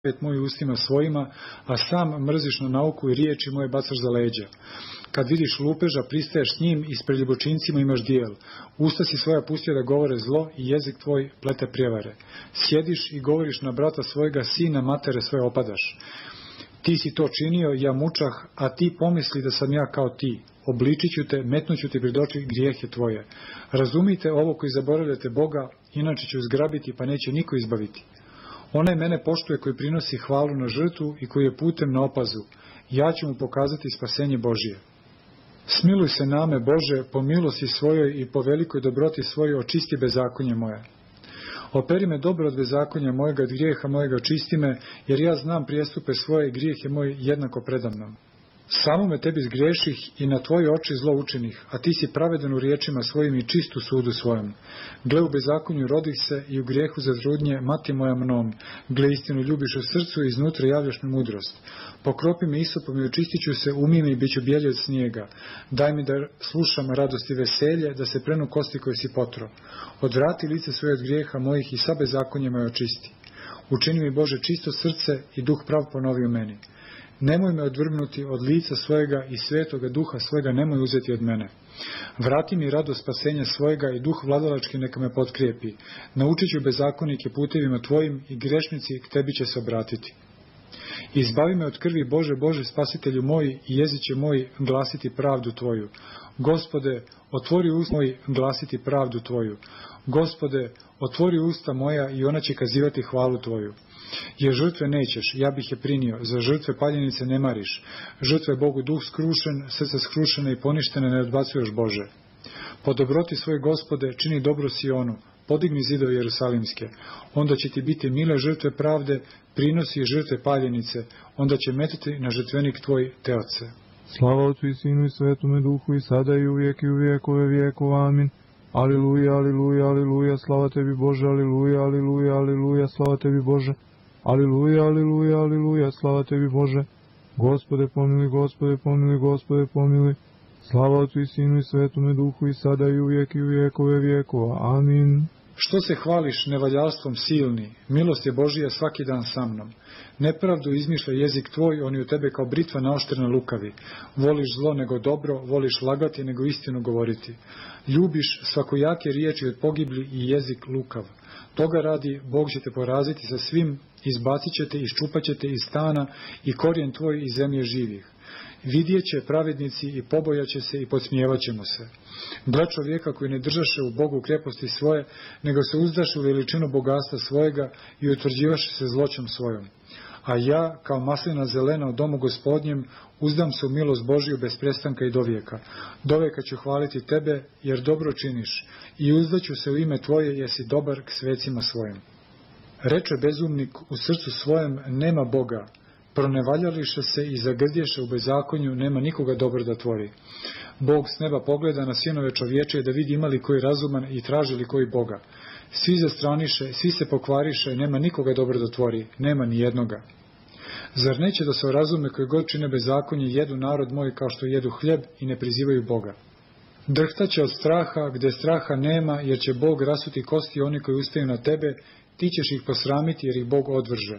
moji ustima svojima, a sam mrziš na nauku i riječi moje bacaš za leđa. Kad vidiš lupeža, pristaješ s njim i s preljubočincima imaš dijel. Usta si svoja pustio da govore zlo i jezik tvoj plete prijevare. Sjediš i govoriš na brata svojega, sina matere svoje opadaš. Ti si to činio, ja mučah, a ti pomisli da sam ja kao ti. Obličit ću te, metnuću ti pred oči grijehe tvoje. Razumite ovo koji zaboravljate Boga, inače ću zgrabiti pa neće niko izbaviti. Onaj mene poštuje koji prinosi hvalu na žrtvu i koji je putem na opazu. Ja ću mu pokazati spasenje Božije. Smiluj se name, Bože, po milosti svojoj i po velikoj dobroti svojoj očisti bezakonje moje. Operi me dobro od bezakonja mojega, od grijeha mojega očisti me, jer ja znam prijestupe svoje i grijeh je moj jednako predamnom. Samo me tebi zgriješih i na tvoje oči zlo učinih, a ti si pravedan u riječima svojim i čist u sudu svojom. Gle u bezakonju rodih se i u grijehu zatrudnje mati moja mnom. Gle istinu ljubiš u srcu i iznutra javljaš mi mudrost. Pokropi me isopom i očistit ću se, umij mi i bit ću bijelji od snijega. Daj mi da slušam radost i veselje, da se prenu kosti koje si potro. Odvrati lice svoje od grijeha mojih i sa bezakonjima je očisti. Učini mi, Bože, čisto srce i duh prav ponovi u meni. Nemoj me odvrgnuti od lica svojega i svetoga duha svojega nemoj uzeti od mene. Vrati mi radost spasenja svojega i duh vladalački neka me potkrijepi. Naučit ću bezakonike putevima tvojim i grešnici k tebi će se obratiti. Izbavi me od krvi, Bože, Bože, spasitelju moj, i jezik će moj glasiti pravdu tvoju. Gospode, otvori usta moj glasiti pravdu tvoju. Gospode, otvori usta moja i ona će kazivati hvalu tvoju. Jer žrtve nećeš, ja bih je prinio, za žrtve paljenice ne mariš. Žrtve Bogu duh skrušen, srce skrušene i poništene ne odbacuješ, Bože. Po dobroti svoj, Gospode, čini dobro Sionu, podigni zidove Jerusalimske. Onda će ti biti mile žrtve pravde, prinosi i žrtve paljenice, onda će metati na žrtvenik tvoj teoce. Slava Otcu i Sinu i Svetome Duhu, i sada i uvijek i u vijekove vijekova. Amin. Aliluja, aliluja, aliluja, slava tebi Bože, aliluja, aliluja, aliluja, slava tebi Bože. Aliluja, aliluja, aliluja, slava tebi Bože. Gospode pomiluj, Gospode pomiluj, Gospode pomiluj. Slava Otcu i Sinu i Svetome Duhu, i sada i uvijek i u vijekove vijekova. Amin. Što se hvališ nevaljalstvom silni, milost je Božija svaki dan sa mnom. Nepravdu izmišlja jezik tvoj, on je u tebe kao britva naoštrena lukavi. Voliš zlo nego dobro, voliš lagati nego istinu govoriti. Ljubiš svakojake riječi od pogibli i jezik lukav. Toga radi, Bog će te poraziti sa svim, izbacit će te, iščupat će te iz stana i korijen tvoj iz zemlje živih. Vidjet će pravednici i pobojaće se i podsmijevat ćemo se. Gle čovjeka koji ne držaše u Bogu kreposti svoje, nego se uzdaše u veličinu bogatstva svojega i utvrđivaše se zloćom svojom. A ja, kao maslina zelena u domu Gospodnjem, uzdam se u milost Božiju bez prestanka i dovijeka. Dovijeka ću hvaliti tebe, jer dobro činiš, i uzdaću se u ime tvoje, jer si dobar k svecima svojim. Reče bezumnik u srcu svojem, nema Boga. Pronevaljališe se i zagrdješe u bezakonju, nema nikoga dobro da tvori. Bog s neba pogleda na sinove čovječe da vidi ima li koji razuman i traži li koji Boga. Svi zastraniše, svi se pokvariše, nema nikoga dobro da tvori, nema ni jednoga. Zar neće da se orazume koji god čine bezakonje jedu narod moj kao što jedu hljeb i ne prizivaju Boga? Drhtaće od straha gdje straha nema, jer će Bog rasuti kosti oni koji ustaju na tebe, ti ćeš ih posramiti jer ih Bog odvrže.